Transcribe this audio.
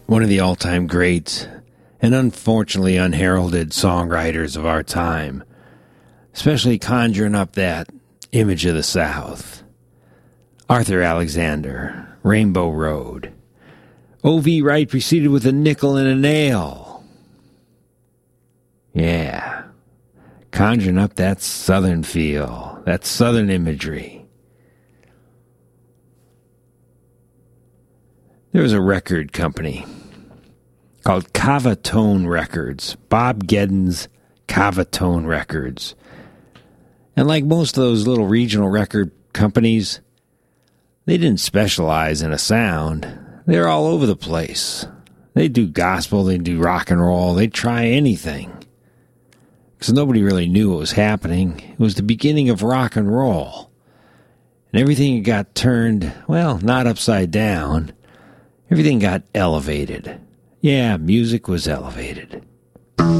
one of the all-time greats and unfortunately unheralded songwriters of our time, especially conjuring up that image of the South. Arthur Alexander, Rainbow Road. O.V. Wright preceded with a nickel and a nail. Yeah, conjuring up that Southern feel, that Southern imagery. There was a record company called Cavatone Records, Bob Geddon's Cavatone Records. And like most of those little regional record companies, they didn't specialize in a sound. They're all over the place. They do gospel, they do rock and roll, they try anything. Because nobody really knew what was happening. It was the beginning of rock and roll. And everything got turned, well, not upside down. Everything got elevated. Yeah, music was elevated.